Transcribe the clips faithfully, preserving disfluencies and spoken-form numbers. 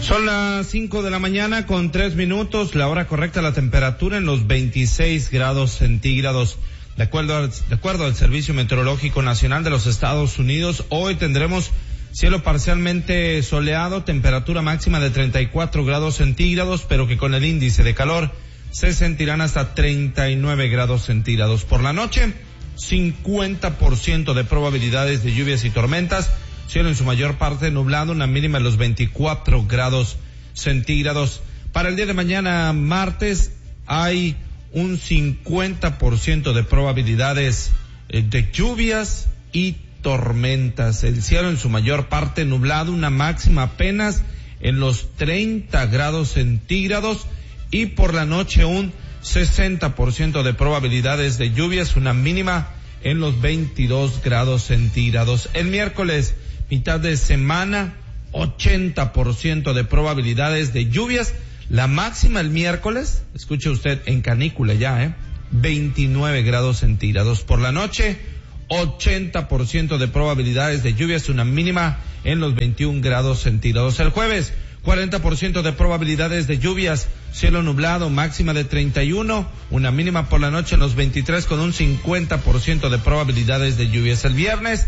Son las cinco de la mañana con tres minutos, la hora correcta, la temperatura en los veintiséis grados centígrados. De acuerdo al, de acuerdo al Servicio Meteorológico Nacional de los Estados Unidos, hoy tendremos cielo parcialmente soleado, temperatura máxima de treinta y cuatro grados centígrados, pero que con el índice de calor se sentirán hasta treinta y nueve grados centígrados. Por la noche, cincuenta por ciento de probabilidades de lluvias y tormentas, cielo en su mayor parte nublado, una mínima de los veinticuatro grados centígrados. Para el día de mañana, martes, hay un cincuenta por ciento de probabilidades de lluvias y tormentas. El cielo en su mayor parte nublado, una máxima apenas en los treinta grados centígrados, y por la noche un sesenta por ciento de probabilidades de lluvias, una mínima en los veintidós grados centígrados. El miércoles, mitad de semana, ochenta por ciento de probabilidades de lluvias. La máxima el miércoles, escuche usted, en canícula ya, eh, veintinueve grados centígrados. Por la noche, ochenta por ciento de probabilidades de lluvias, una mínima en los veintiún grados centígrados. El jueves, cuarenta por ciento de probabilidades de lluvias, cielo nublado, máxima de treinta y uno, una mínima por la noche en los veintitrés con un cincuenta por ciento de probabilidades de lluvias. El viernes,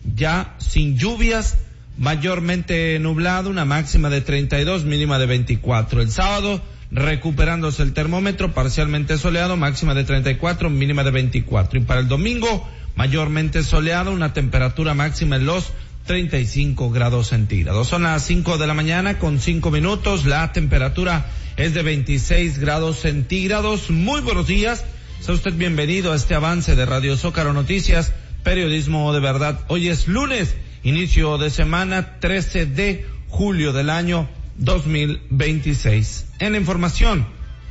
ya sin lluvias, mayormente nublado, una máxima de treinta y dos, mínima de veinticuatro. El sábado, recuperándose el termómetro, parcialmente soleado, máxima de treinta y cuatro, mínima de veinticuatro. Y para el domingo, mayormente soleado, una temperatura máxima en los treinta y cinco grados centígrados. Son las cinco de la mañana con cinco minutos, la temperatura es de veintiséis grados centígrados. Muy buenos días, sea usted bienvenido a este avance de Radio Zócalo Noticias, periodismo de verdad. Hoy es lunes, inicio de semana, trece de julio del año dos mil veintiséis. En la información,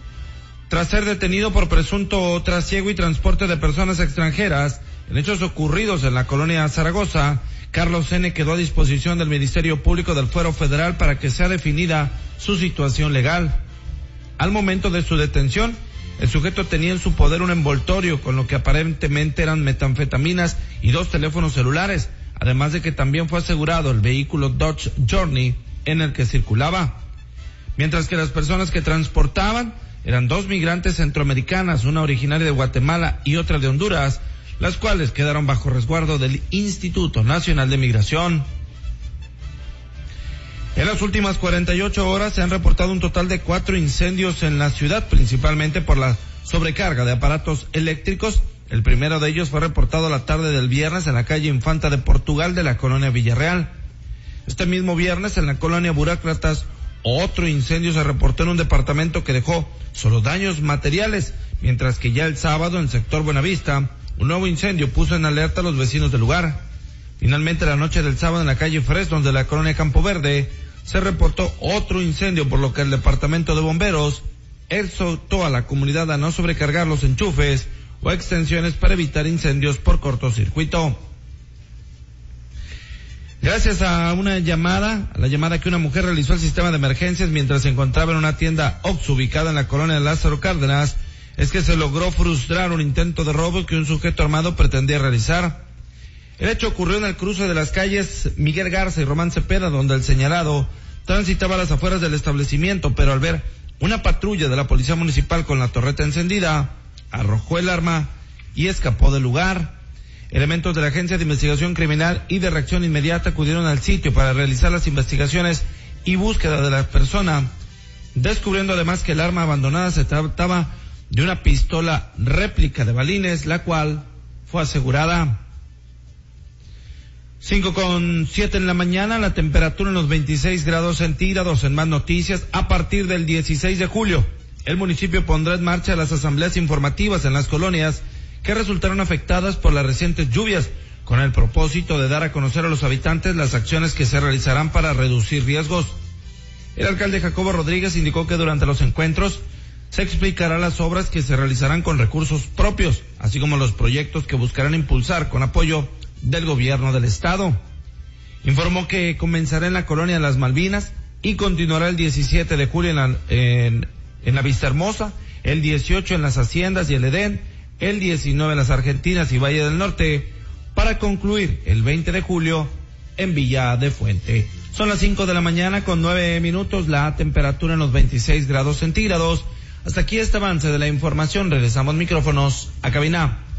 tras ser detenido por presunto trasiego y transporte de personas extranjeras en hechos ocurridos en la colonia Zaragoza, Carlos N. quedó a disposición del Ministerio Público del Fuero Federal para que sea definida su situación legal. Al momento de su detención, el sujeto tenía en su poder un envoltorio con lo que aparentemente eran metanfetaminas y dos teléfonos celulares, además de que también fue asegurado el vehículo Dodge Journey en el que circulaba. Mientras que las personas que transportaban eran dos migrantes centroamericanas, una originaria de Guatemala y otra de Honduras, las cuales quedaron bajo resguardo del Instituto Nacional de Migración. En las últimas cuarenta y ocho horas se han reportado un total de cuatro incendios en la ciudad, principalmente por la sobrecarga de aparatos eléctricos. El primero de ellos fue reportado la tarde del viernes en la calle Infanta de Portugal de la colonia Villarreal. Este mismo viernes, en la colonia Burócratas, otro incendio se reportó en un departamento que dejó solo daños materiales, mientras que ya el sábado en el sector Buenavista, un nuevo incendio puso en alerta a los vecinos del lugar. Finalmente, la noche del sábado en la calle Fresnos de la colonia Campo Verde, se reportó otro incendio, por lo que el departamento de bomberos exhortó a la comunidad a no sobrecargar los enchufes o extensiones para evitar incendios por cortocircuito. Gracias a una llamada, a la llamada que una mujer realizó al sistema de emergencias mientras se encontraba en una tienda Oxxo ubicada en la colonia de Lázaro Cárdenas, es que se logró frustrar un intento de robo que un sujeto armado pretendía realizar. El hecho ocurrió en el cruce de las calles Miguel Garza y Román Cepeda, donde el señalado transitaba a las afueras del establecimiento, pero al ver una patrulla de la policía municipal con la torreta encendida, arrojó el arma y escapó del lugar. Elementos de la Agencia de Investigación Criminal y de Reacción Inmediata acudieron al sitio para realizar las investigaciones y búsqueda de la persona, descubriendo además que el arma abandonada se trataba de una pistola réplica de balines, la cual fue asegurada. Cinco con siete en la mañana, la temperatura en los veintiséis grados centígrados. En más noticias, a partir del dieciséis de julio, el municipio pondrá en marcha las asambleas informativas en las colonias que resultaron afectadas por las recientes lluvias, con el propósito de dar a conocer a los habitantes las acciones que se realizarán para reducir riesgos. El alcalde Jacobo Rodríguez indicó que durante los encuentros se explicará las obras que se realizarán con recursos propios, así como los proyectos que buscarán impulsar con apoyo del gobierno del estado. Informó que comenzará en la colonia de Las Malvinas y continuará el diecisiete de julio en la, en, en la Vista Hermosa, el dieciocho en las Haciendas y el Edén, el diecinueve en las Argentinas y Valle del Norte, para concluir el veinte de julio en Villa de Fuente. Son las cinco de la mañana con nueve minutos, la temperatura en los veintiséis grados centígrados. Hasta aquí este avance de la información. Regresamos micrófonos a cabina.